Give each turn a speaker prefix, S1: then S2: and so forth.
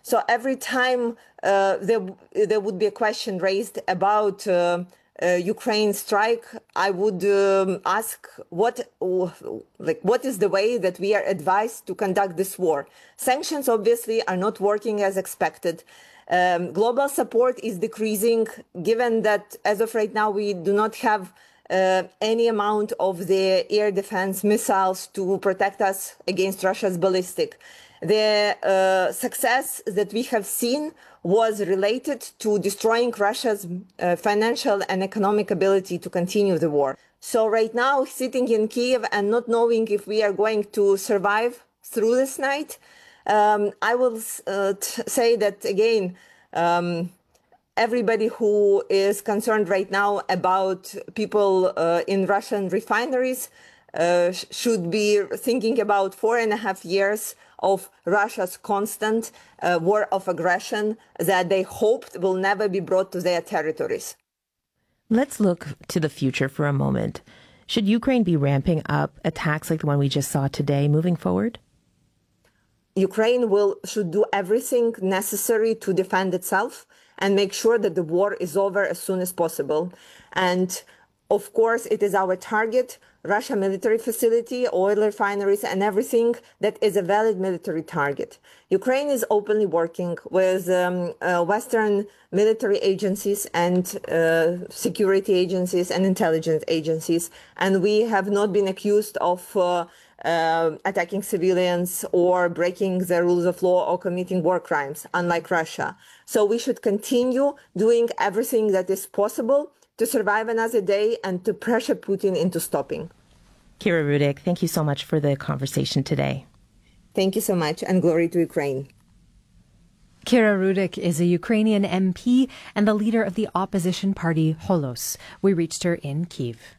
S1: So every time there would be a question raised about Ukraine strike, I would ask what is the way that we are advised to conduct this war. Sanctions obviously are not working as expected. Global support is decreasing, given that as of right now we do not have any amount of the air defense missiles to protect us against Russia's ballistic. The success that we have seen was related to destroying Russia's financial and economic ability to continue the war. So right now, sitting in Kiev and not knowing if we are going to survive through this night, I will say that again, everybody who is concerned right now about people in Russian refineries should be thinking about 4.5 years of Russia's constant war of aggression that they hoped will never be brought to their territories.
S2: Let's look to the future for a moment. Should Ukraine be ramping up attacks like the one we just saw today moving forward?
S1: Ukraine should do everything necessary to defend itself and make sure that the war is over as soon as possible. And of course, it is our target, Russia military facility, oil refineries, and everything that is a valid military target. Ukraine is openly working with Western military agencies and security agencies and intelligence agencies, and we have not been accused of attacking civilians or breaking the rules of law or committing war crimes, unlike Russia. So we should continue doing everything that is possible to survive another day and to pressure Putin into stopping.
S2: Kira Rudik, thank you so much for the conversation today.
S1: Thank you so much, and glory to Ukraine.
S3: Kira Rudik is a Ukrainian MP and the leader of the opposition party Holos. We reached her in Kyiv.